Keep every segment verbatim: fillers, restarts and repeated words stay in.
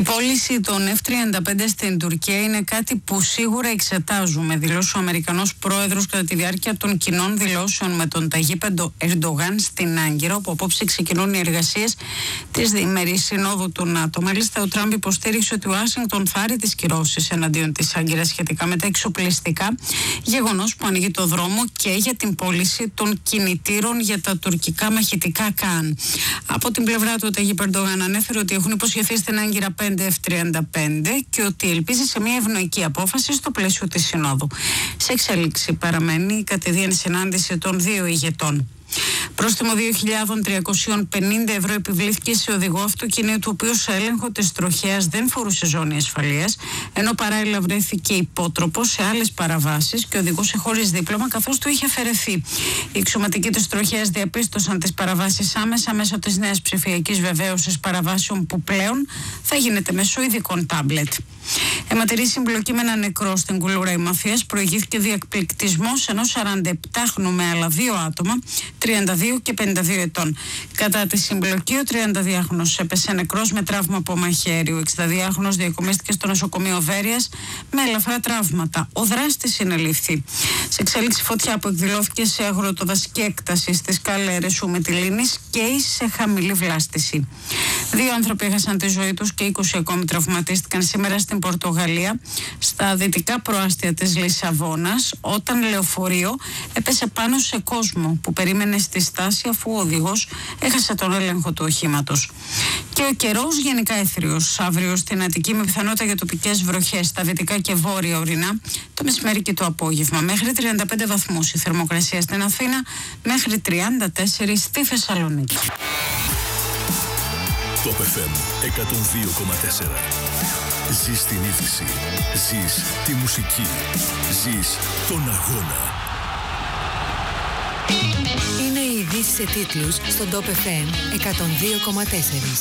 Η πώληση των εφ τριάντα πέντε στην Τουρκία είναι κάτι που σίγουρα εξετάζουμε, δηλώσει ο Αμερικανός πρόεδρος κατά τη διάρκεια των κοινών δηλώσεων με τον Ταγίπ Ερντογάν στην Άγκυρα, όπου απόψε ξεκινούν οι εργασίες της διημερής συνόδου του ΝΑΤΟ. Μάλιστα, ο Τραμπ υποστήριξε ότι η Ουάσιγκτον θα άρει τις κυρώσεις εναντίον της Άγκυρας σχετικά με τα εξοπλιστικά, γεγονός που ανοίγει το δρόμο και για την πώληση των κινητήρων για τα τουρκικά μαχητικά Καν. Από την πλευρά του, ο Ταγίπ Ερντογάν ανέφερε ότι έχουν υποσχεθεί στην Άγκυρα πέντε εφ τριάντα πέντε και ότι ελπίζει σε μια ευνοϊκή απόφαση στο πλαίσιο της Συνόδου. Σε εξέλιξη παραμένει η κατηδίαν συνάντηση των δύο ηγετών. Πρόστιμο δύο χιλιάδες τριακόσια πενήντα ευρώ επιβλήθηκε σε οδηγό αυτοκινήτου, ο οποίος σε έλεγχο της τροχέας δεν φορούσε ζώνη ασφαλείας, ενώ παράλληλα βρέθηκε υπότροπο σε άλλες παραβάσεις και οδηγούσε χωρίς δίπλωμα, καθώς του είχε αφαιρεθεί. Οι εξωματικοί της τροχέας διαπίστωσαν τις παραβάσεις άμεσα μέσω της νέας ψηφιακής βεβαίωσης παραβάσεων, που πλέον θα γίνεται μέσω ειδικών τάμπλετ. Αιματηρή συμπλοκή με ένα νεκρό στην Κουλούρα Ημαθίας, προηγήθηκε διαπληκτισμός ενός σαρανταεπτάχρονου με άλλα δύο άτομα, τριάντα δύο και πενήντα δύο ετών. Κατά τη συμπλοκή, ο τριανταδυάχρονος έπεσε νεκρός με τραύμα από μαχαίρι. Ο εξηνταδυάχρονος διακομίστηκε στο νοσοκομείο Βέρειας με ελαφρά τραύματα. Ο δράστης συνελήφθη. Σε εξέλιξη, φωτιά που εκδηλώθηκε σε αγροτοδασική έκταση στις Καλέρες Ουμετιλίνης και σε χαμηλή βλάστηση. Δύο άνθρωποι έχασαν τη ζωή τους και είκοσι ακόμη τραυματίστηκαν σήμερα στην Πορτογαλία, στα δυτικά προάστια της Λισαβόνας, όταν λεωφορείο έπεσε πάνω σε κόσμο που περίμενε στη στάση, αφού ο οδηγός έχασε τον έλεγχο του οχήματος. Και ο καιρός γενικά έθριος αύριο στην Αττική, με πιθανότητα για τοπικές βροχές στα δυτικά και βόρεια ορεινά το μεσημέρι και το απόγευμα. Μέχρι τριάντα πέντε βαθμούς η θερμοκρασία στην Αθήνα, μέχρι τριάντα τέσσερα στη Θεσσαλονίκη. Top εφ εμ εκατόν δύο κόμμα τέσσερα. Ζεις την είδηση, ζεις τη μουσική, ζεις τον αγώνα. Είναι οι ειδήσεις σε τίτλους στον Top εφ εμ εκατόν δύο κόμμα τέσσερα.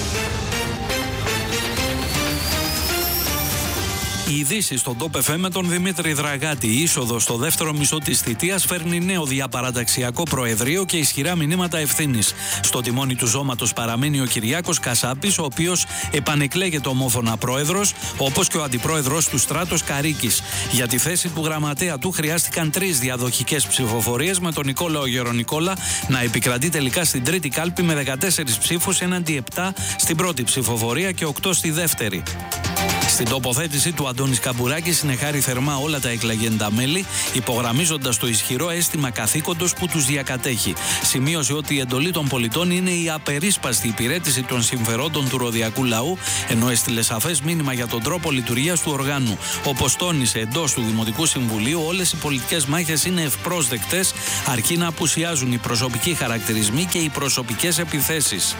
Οι ειδήσεις στον Top εφ εμ με τον Δημήτρη Δραγάτη. Η είσοδος στο δεύτερο μισό της θητείας φέρνει νέο διαπαραταξιακό προεδρείο και ισχυρά μηνύματα ευθύνης. Στο τιμόνι του ζώματος παραμένει ο Κυριάκος Κασάπης, ο οποίος επανεκλέγεται ομόφωνα πρόεδρος, όπως και ο αντιπρόεδρος του Στράτος Καρίκης. Για τη θέση του γραμματέα του χρειάστηκαν τρεις διαδοχικές ψηφοφορίες, με τον Νικόλαο Γερονικόλα να επικρατεί τελικά στην τρίτη κάλπη με δεκατέσσερις ψήφους έναντι επτά στην πρώτη ψηφοφορία και οκτώ στη δεύτερη. Στην τοποθέτηση του, Αντώνης Καμπουράκης συνεχάρει θερμά όλα τα εκλεγέντα μέλη, υπογραμμίζοντας το ισχυρό αίσθημα καθήκοντος που τους διακατέχει. Σημείωσε ότι η εντολή των πολιτών είναι η απερίσπαστη υπηρέτηση των συμφερόντων του ροδιακού λαού, ενώ έστειλε σαφές μήνυμα για τον τρόπο λειτουργίας του οργάνου. Όπως τόνισε εντός του Δημοτικού Συμβουλίου, όλες οι πολιτικές μάχες είναι ευπρόσδεκτες, αρκεί να απουσιάζουν οι προσωπικοί χαρακτηρισμοί και οι προσωπικές επιθέσεις.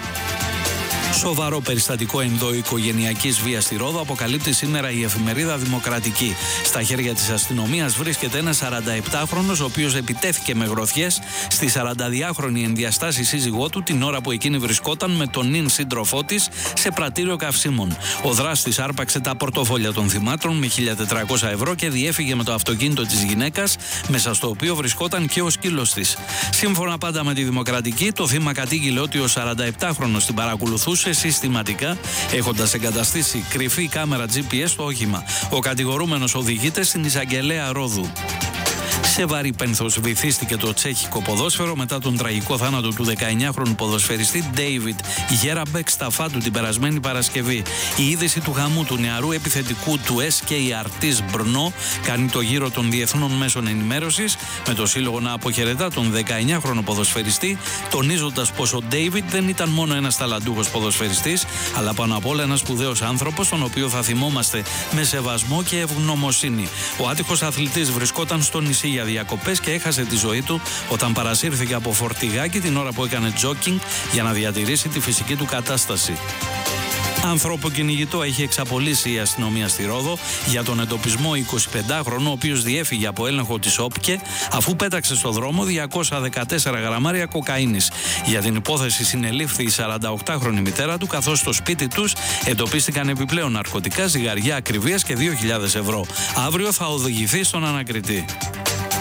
Σοβαρό περιστατικό ενδοοικογενειακής βίας στη Ρόδο αποκαλύπτει σήμερα η εφημερίδα Δημοκρατική. Στα χέρια της αστυνομίας βρίσκεται ένας σαρανταεπτάχρονος, ο οποίος επιτέθηκε με γροθιές στη σαρανταδυάχρονη ενδιαστάση σύζυγό του την ώρα που εκείνη βρισκόταν με τον νυν σύντροφό της σε πρατήριο καυσίμων. Ο δράστης άρπαξε τα πορτοφόλια των θυμάτων με χίλια τετρακόσια ευρώ και διέφυγε με το αυτοκίνητο της γυναίκας, μέσα στο οποίο βρισκόταν και ο σκύλος της. Σύμφωνα πάντα με τη Δημοκρατική, το θύμα κατήγγειλε ότι ο σαρανταεπτάχρονος την παρακολουθούσε συστηματικά, έχοντας εγκαταστήσει κρυφή κάμερα τζι πι ες στο όχημα. Ο κατηγορούμενος οδηγείται στην εισαγγελέα Ρόδου. Σε βαρύ πένθος βυθίστηκε το τσέχικο ποδόσφαιρο μετά τον τραγικό θάνατο του δεκαεννιάχρονου ποδοσφαιριστή Ντέιβιτ Γέραμπεκ στα Φάντου την περασμένη Παρασκευή. Η είδηση του γαμού του νεαρού επιθετικού του ες κέι Αρτής Μπρνό κάνει το γύρο των διεθνών μέσων ενημέρωσης, με το σύλλογο να αποχαιρετά τον δεκαεννιάχρονο ποδοσφαιριστή, τονίζοντας πως ο Ντέιβιτ δεν ήταν μόνο ένας ταλαντούχος ποδοσφαιριστής, αλλά πάνω απ' όλα ένας σπουδαίος άνθρωπος, τον οποίο θα θυμόμαστε με σεβασμό και ευγνωμοσύνη. Ο άτυχος αθλητής βρισκόταν στο νησί για διακοπές και έχασε τη ζωή του όταν παρασύρθηκε από φορτηγάκι την ώρα που έκανε τζόκινγκ για να διατηρήσει τη φυσική του κατάσταση. Ανθρωποκυνηγητό έχει εξαπολύσει η αστυνομία στη Ρόδο για τον εντοπισμό εικοσιπεντάχρονου, ο οποίος διέφυγε από έλεγχο της ΟΠΚΕ αφού πέταξε στο δρόμο διακόσια δεκατέσσερα γραμμάρια κοκαίνης. Για την υπόθεση συνελήφθη η σαρανταοκτάχρονη μητέρα του, καθώς στο σπίτι τους εντοπίστηκαν επιπλέον ναρκωτικά, ζυγαριά ακριβίας και δύο χιλιάδες ευρώ. Αύριο θα οδηγηθεί στον ανακριτή.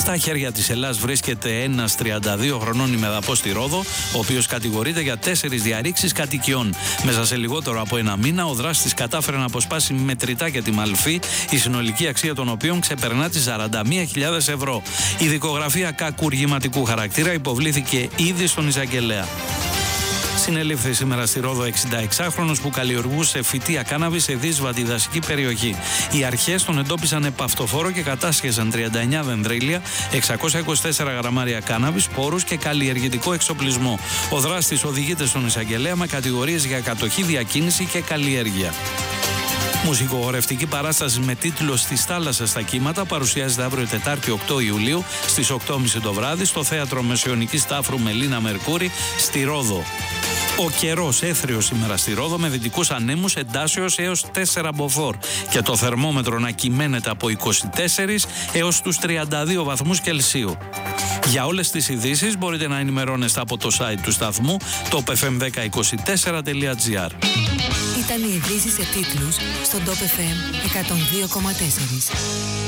Στα χέρια της Ελλάς βρίσκεται ένας τριάντα δύο χρονών ημεδαπός στη Ρόδο, ο οποίος κατηγορείται για τέσσερις διαρρήξεις κατοικιών. Μέσα σε λιγότερο από ένα μήνα, ο δράστης κατάφερε να αποσπάσει μετρητά και τη μαλφή, η συνολική αξία των οποίων ξεπερνά τις σαράντα μία χιλιάδες ευρώ. Η δικογραφία κακουργηματικού χαρακτήρα υποβλήθηκε ήδη στον εισαγγελέα. Συνελήφθη σήμερα στη Ρόδο εξηνταεξάχρονος που καλλιεργούσε φυτεία κάναβη σε δύσβατη δασική περιοχή. Οι αρχές τον εντόπισαν επαυτοφόρο και κατάσχεσαν τριάντα εννέα δενδρίλια, εξακόσια είκοσι τέσσερα γραμμάρια κάναβη, σπόρους και καλλιεργητικό εξοπλισμό. Ο δράστης οδηγείται στον εισαγγελέα με κατηγορίες για κατοχή, διακίνηση και καλλιέργεια. Μουσικογορευτική παράσταση με τίτλο «Στις θάλασσες στα κύματα» παρουσιάζεται αύριο Τετάρτη οκτώ Ιουλίου στις οκτώ και μισή το βράδυ στο Θέατρο Μεσαιωνικής Τάφρου Μελίνα Μερκούρη στη Ρόδο. Ο καιρός έθριος σήμερα στη Ρόδο με δυτικούς ανέμους εντάσεως έως τέσσερα μποφόρ και το θερμόμετρο να κυμαίνεται από είκοσι τέσσερα έως τους τριάντα δύο βαθμούς Κελσίου. Για όλες τις ειδήσεις μπορείτε να ενημερώνεστε από το site του σταθμού top f m δέκα είκοσι τέσσερα τελεία gr. Ήταν οι ειδήσεις σε τίτλους στον Top εφ εμ εκατόν δύο κόμμα τέσσερα.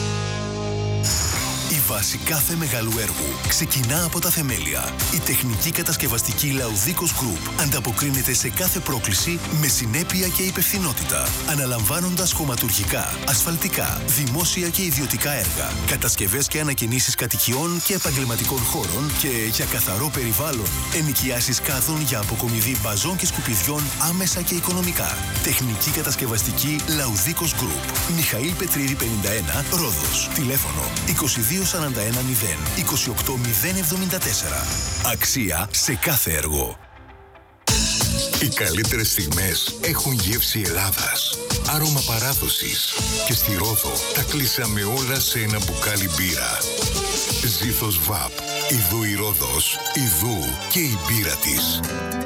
Η βάση κάθε μεγάλου έργου ξεκινά από τα θεμέλια. Η τεχνική κατασκευαστική Laudikos Group ανταποκρίνεται σε κάθε πρόκληση με συνέπεια και υπευθυνότητα, αναλαμβάνοντας χωματουργικά, ασφαλτικά, δημόσια και ιδιωτικά έργα, κατασκευές και ανακαινήσεις κατοικιών και επαγγελματικών χώρων και για καθαρό περιβάλλον, ενοικιάσεις κάδων για αποκομιδή μπαζών και σκουπιδιών άμεσα και οικονομικά. Τεχνική κατασκευαστική Laudikos Group. Μιχαήλ Πετρίδη πενήντα ένα, Ρόδος. Τηλέφωνο είκοσι δύο σαράντα ένα μηδέν είκοσι οκτώ μηδέν εβδομήντα τέσσερα. Αξία σε κάθε έργο. Οι καλύτερες στιγμές έχουν γεύση Ελλάδας, άρωμα παράδοσης. Και στη Ρόδο τα κλείσαμε όλα σε ένα μπουκάλι μπύρα. Ζήθος Βαπ. Ιδού η Ρόδος, ιδού και η μπύρα της.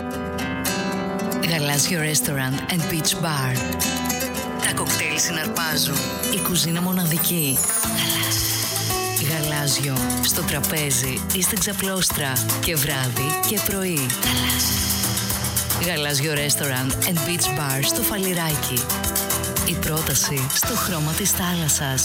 Γαλάζιο Restaurant and Beach Bar. Τα κοκτέιλ συναρπάζουν. Η κουζίνα μοναδική. Γαλάζιο στο τραπέζι ή στην ξαπλώστρα και βράδυ και πρωί. Γαλάζιο Restaurant and Beach Bar στο Φαλιράκι. Η πρόταση στο χρώμα της θάλασσας.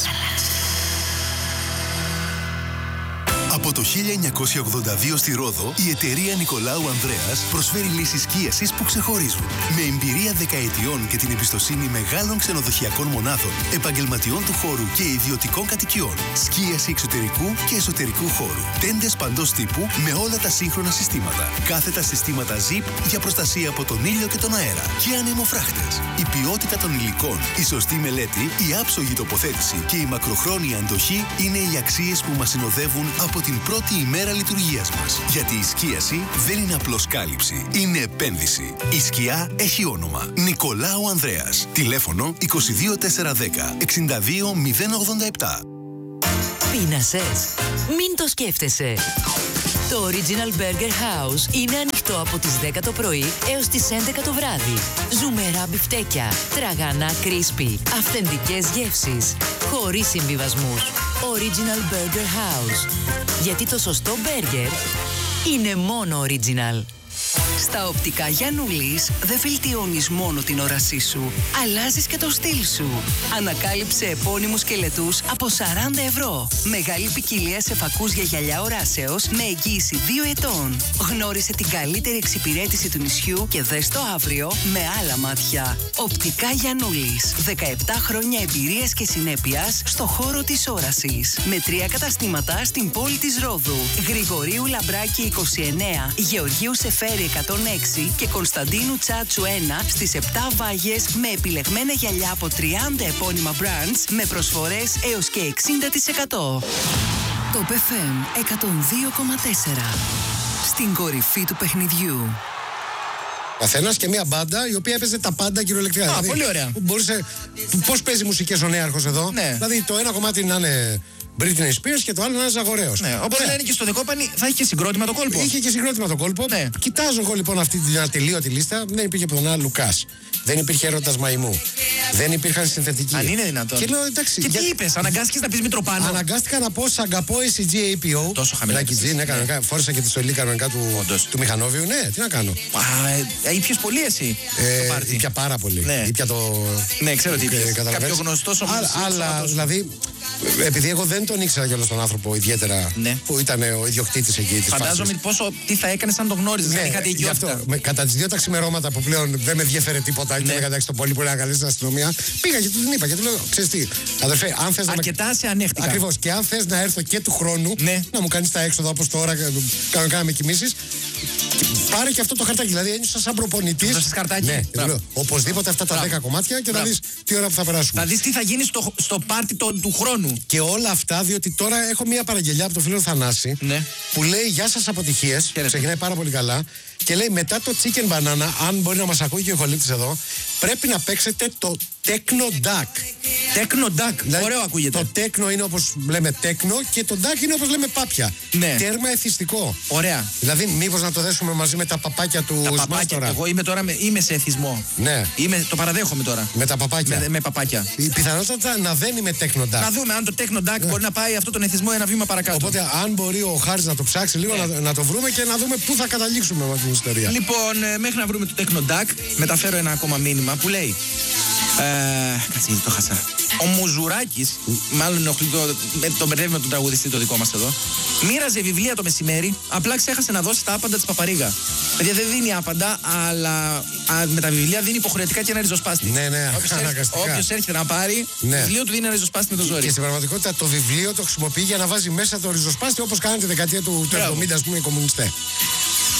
Από το χίλια εννιακόσια ογδόντα δύο στη Ρόδο, η εταιρεία Νικολάου Ανδρέας προσφέρει λύσεις σκίασης που ξεχωρίζουν. Με εμπειρία δεκαετιών και την εμπιστοσύνη μεγάλων ξενοδοχειακών μονάδων, επαγγελματιών του χώρου και ιδιωτικών κατοικιών. Σκίαση εξωτερικού και εσωτερικού χώρου. Τέντες παντός τύπου με όλα τα σύγχρονα συστήματα. Κάθετα συστήματα Zip για προστασία από τον ήλιο και τον αέρα. Και ανεμοφράχτες. Η ποιότητα των υλικών, η σωστή μελέτη, η άψογη τοποθέτηση και η μακροχρόνια αντοχή είναι οι αξίες που μας συνοδεύουν από την πρώτη ημέρα λειτουργίας μας. Γιατί η σκίαση δεν είναι απλώς κάλυψη, είναι επένδυση. Η σκιά έχει όνομα. Νικολάου Ανδρέας. Τηλέφωνο είκοσι δύο τετρακόσια δέκα εξήντα δύο μηδέν ογδόντα επτά. Πείνασες? Μην το σκέφτεσαι. Το Original Burger House είναι ανοιχτό από τις δέκα το πρωί έως τις έντεκα το βράδυ. Ζουμερά μπιφτέκια, τραγανά κρίσπι, αυθεντικές γεύσεις, χωρίς συμβιβασμούς. Original Burger House. Γιατί το σωστό μπέργκερ είναι μόνο Original. Στα οπτικά Γιαννούλης δεν βελτιώνεις μόνο την όρασή σου, αλλάζεις και το στυλ σου. Ανακάλυψε επώνυμους σκελετούς από σαράντα ευρώ. Μεγάλη ποικιλία σε φακούς για γυαλιά οράσεως με εγγύηση δύο ετών. Γνώρισε την καλύτερη εξυπηρέτηση του νησιού και δες το αύριο με άλλα μάτια. Οπτικά Γιαννούλης. δεκαεπτά χρόνια εμπειρίας και συνέπειας στο χώρο της όρασης. Με τρία καταστήματα στην πόλη της Ρόδου. Γρηγορίου Λαμπράκη είκοσι εννέα, Γεωργίου Σεφέρη εκατόν έξι και Κωνσταντίνου Τσάτσου ένα στις επτά Βάγες με επιλεγμένα γυαλιά από τριάντα επώνυμα brands με προσφορές έως και εξήντα τοις εκατό. Top εφ εμ εκατόν δύο κόμμα τέσσερα. Στην κορυφή του παιχνιδιού. Καθένας και μια μπάντα η οποία έπαιζε τα πάντα κυριολεκτικά. Α, δηλαδή, πολύ ωραία. Μπορούσε, πώς παίζει μουσικές ο νέαρχος εδώ. Ναι. Δηλαδή το ένα κομμάτι να είναι Britney Spears και το άλλο να είναι Ζαγορέος. Ναι, οπότε να είναι και στο Δεκόπανη θα είχε και συγκρότημα το κόλπο. Είχε και συγκρότημα το κόλπο. Ναι. Κοιτάζω εγώ λοιπόν αυτή την ατελείωτη λίστα. Δεν υπήρχε πουθενά Λουκάς. Δεν υπήρχε Έρωτας Μαϊμού. Δεν υπήρχαν συνθετικοί. Αν είναι δυνατόν. Και λέω εντάξει. Και για... τι είπες, αναγκάστηκες να πεις Μητροπάνο. Αναγκάστηκα να πω Σαγκαπό ες τζι έι πι ο. Τόσο χαμηλά. G, ναι, κανονικά. Φόρησα και τη στολή κανονικά του, του μηχανόβιου. Ναι, τι να κάνω. Α, ε, ήπιες πολύ εσύ. Ε, ήπια πάρα πολύ. Ναι. Ήπια το. Ναι, ξέρω τι ήπιες. Ε, Κάποιο γνωστό όμως. Αλλά δηλαδή Επειδή εγώ δεν τον ήξερα κιόλας τον άνθρωπο ιδιαίτερα, ναι. που ήταν ο ιδιοκτήτης εκεί της Φαντάζομαι φάσης. πόσο, τι θα έκανε αν τον γνώριζες, Ναι, αν είχατε γι' οικειότητα. αυτό, με, κατά τις δύο τα ξημερώματα που πλέον δεν με διέφερε τίποτα, Ναι. και έλεγα εντάξει το πολύ πολύ να καλέσει στην αστυνομία, πήγα και του την είπα και του λέω: ξέρεις τι, αδερφέ, αν θες να με. Αρκετά σε ανέχτηκα. Ακριβώς, και αν θες να έρθω και του χρόνου, Ναι. να μου κάνεις τα έξοδα όπως τώρα, κανονικά να με κοιμήσεις, πάρε και αυτό το χαρτάκι. Δηλαδή ένιωσα σαν προπονητής. Θα δώσεις χαρτάκι. Ναι, Μπράβο. λέω, οπωσδήποτε αυτά τα Μπράβο. δέκα κομμάτια και να Μπράβο. δεις τι ώρα που θα περάσουμε. Θα δεις τι θα γίνει στο, στο πάρτι το- του χρόνου. Και όλα αυτά, διότι τώρα έχω μια παραγγελιά από τον φίλο Θανάση, Ναι. που λέει: γεια σας αποτυχίες. Χαίρετε. Ξεκινάει πάρα πολύ καλά. Και λέει: μετά το chicken banana, αν μπορεί να μας ακούει και ο Χολίτης εδώ, πρέπει να παίξετε το techno duck. Τέκνο ντάκ. Δηλαδή, Ωραίο ακούγεται. Το techno είναι όπως λέμε techno και το duck είναι όπως λέμε πάπια. Ναι. Τέρμα εθιστικό. Ωραία. Δηλαδή, μήπως να το δέσουμε μαζί με τα παπάκια του Τα παπάκια. Σμάστορα. Εγώ είμαι τώρα με, είμαι σε εθισμό. Ναι, Είμαι, το παραδέχομαι τώρα. με τα παπάκια. Με, με παπάκια. Η πιθανότητα να δένει με techno duck. Να δούμε αν το τέκνο ντάκ μπορεί να πάει αυτό τον εθισμό ένα βήμα παρακάτω. Οπότε, αν μπορεί ο Χάρης να το ψάξει λίγο, να, να το βρούμε και να δούμε πού θα καταλήξουμε με αυτήν την ιστορία. Λοιπόν, ε, μέχρι να βρούμε το τέκνο ντάκ, μεταφέρω ένα ακόμα μήνυμα που λέει. Ε, κάτσε γιατί το χάσα. Ο Μουζουράκης, μάλλον ενοχλεί το, με- τον μπερδεύει με τον τραγουδιστή το δικό μας εδώ, μοίραζε βιβλία το μεσημέρι, απλά ξέχασε να δώσει τα άπαντα της Παπαρίγα. Παιδιά, δεν δίνει άπαντα, αλλά α, με τα βιβλία δίνει υποχρεωτικά και ένα ριζοσπάστη. Ναι, ναι, Όποιος έρχεται- αναγκαστικά. Όποιος έρχεται να πάρει, Ναι. βιβλίο του δίνει ένα ριζοσπάστη με το ζόρι. Και στην πραγματικότητα το βιβλίο το χρησιμοποιεί για να βάζει μέσα το ριζοσπάστη όπως κάνανε τη δεκαετία του, του Μπράβο. εβδομήντα, ας πούμε, οι κομμουνιστές.